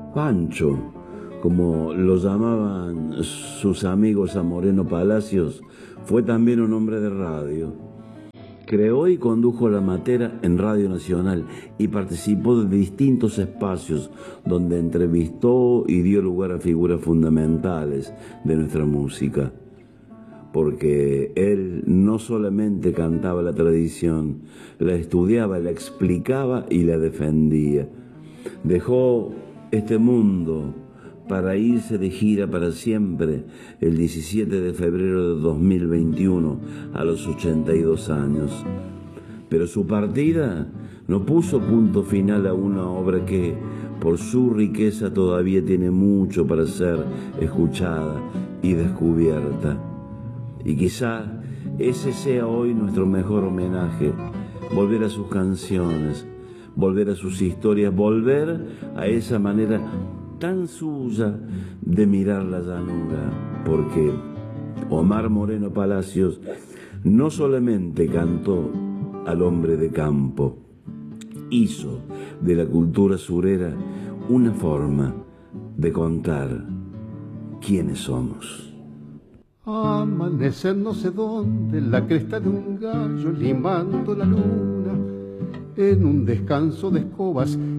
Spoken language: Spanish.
Pancho, como lo llamaban sus amigos a Moreno Palacios, fue también un hombre de radio. Creó y condujo La Matera en Radio Nacional y participó de distintos espacios donde entrevistó y dio lugar a figuras fundamentales de nuestra música. Porque él no solamente cantaba la tradición, la estudiaba, la explicaba y la defendía. Dejó este mundo para irse de gira para siempre el 17 de febrero de 2021 a los 82 años. Pero su partida no puso punto final a una obra que, por su riqueza, todavía tiene mucho para ser escuchada y descubierta. Y quizá ese sea hoy nuestro mejor homenaje, volver a sus canciones, volver a sus historias, volver a esa manera tan suya de mirar la llanura, porque Omar Moreno Palacios no solamente cantó al hombre de campo, hizo de la cultura surera una forma de contar quiénes somos. Amanecer no sé dónde, la cresta de un gallo limando la luna, en un descanso de escobas